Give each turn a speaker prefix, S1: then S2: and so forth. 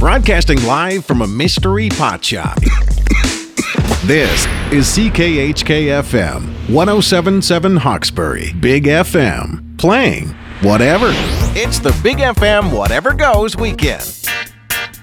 S1: Broadcasting live from a mystery pot shop. This is CKHK-FM, 107.7 Hawkesbury, Big FM, playing whatever. It's the Big FM Whatever Goes weekend.